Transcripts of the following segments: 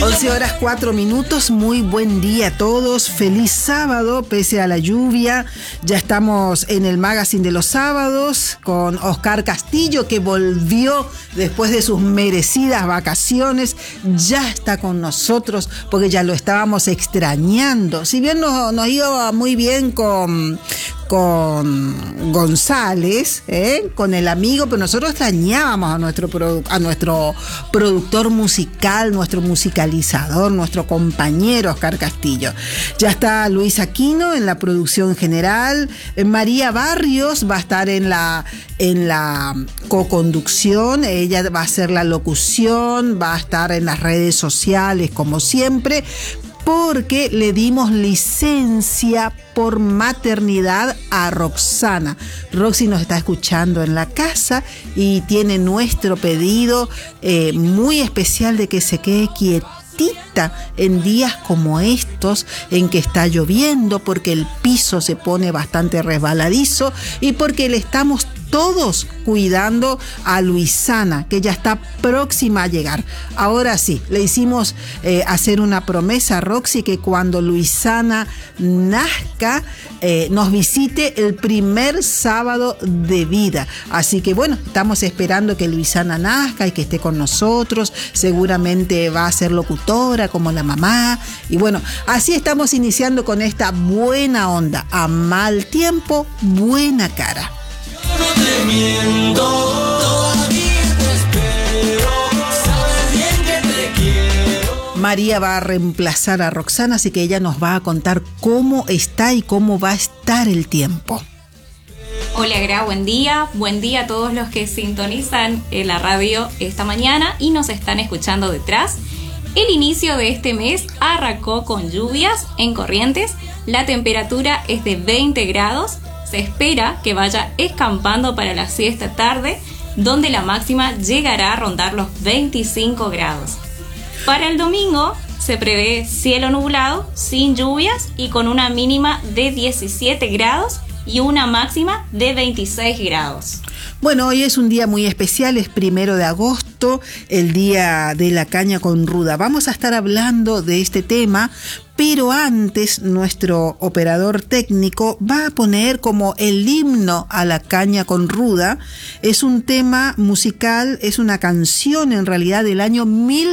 11:04, muy buen día a todos, feliz sábado pese a la lluvia. Ya estamos en el Magazine de los sábados con Oscar Castillo, que volvió después de sus merecidas vacaciones, ya está con nosotros porque ya lo estábamos extrañando. Si bien nos iba muy bien con González, con el amigo, pero nosotros extrañábamos a nuestro productor musical, nuestro musicalizador, nuestro compañero Oscar Castillo. Ya está Luis Aquino en la producción general, María Barrios va a estar en la coconducción, ella va a hacer la locución, va a estar en las redes sociales como siempre, porque le dimos licencia por maternidad a Roxana. Roxy nos está escuchando en la casa y tiene nuestro pedido muy especial de que se quede quietita en días como estos en que está lloviendo, porque el piso se pone bastante resbaladizo y porque le estamos todos cuidando a Luisana, que ya está próxima a llegar. Ahora sí, le hicimos hacer una promesa a Roxy que cuando Luisana nazca nos visite el primer sábado de vida. Así que bueno, estamos esperando que Luisana nazca y que esté con nosotros. Seguramente va a ser locutora como la mamá. Y bueno, así estamos iniciando con esta buena onda. A mal tiempo, buena cara. No te miento, todavía te espero, sabes bien que te quiero. María va a reemplazar a Roxana, así que ella nos va a contar cómo está y cómo va a estar el tiempo. Hola Gra, buen día a todos los que sintonizan la radio esta mañana y nos están escuchando detrás. El inicio de este mes arrancó con lluvias en Corrientes, la temperatura es de 20 grados. Se espera que vaya escampando para la siesta tarde, donde la máxima llegará a rondar los 25 grados. Para el domingo se prevé cielo nublado, sin lluvias y con una mínima de 17 grados y una máxima de 26 grados. Bueno, hoy es un día muy especial, es 1 de agosto, el día de la caña con ruda. Vamos a estar hablando de este tema, pero antes nuestro operador técnico va a poner como el himno a la caña con ruda. Es un tema musical, es una canción en realidad del año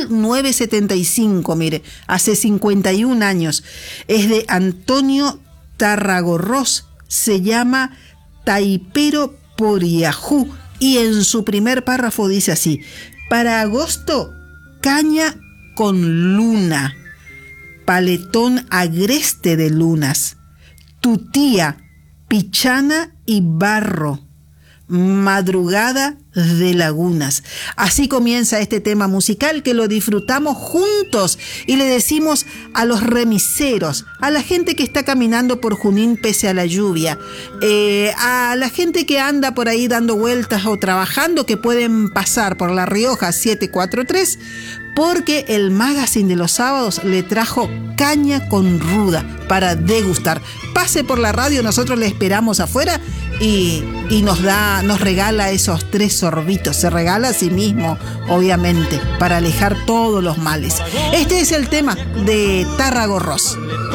1975, mire, hace 51 años. Es de Antonio Tarragorros, se llama Taipero Poriajú y en su primer párrafo dice así: para agosto, caña con luna, paletón agreste de lunas, tutía, pichana y barro, madrugada de lagunas. Así comienza este tema musical que lo disfrutamos juntos y le decimos a los remiseros, a la gente que está caminando por Junín pese a la lluvia, a la gente que anda por ahí dando vueltas o trabajando, que pueden pasar por La Rioja 743, porque el Magazine de los sábados le trajo caña con ruda para degustar. Pase por la radio, nosotros le esperamos afuera y nos regala esos 3 sorbitos. Se regala a sí mismo, obviamente, para alejar todos los males. Este es el tema de Tarragorros.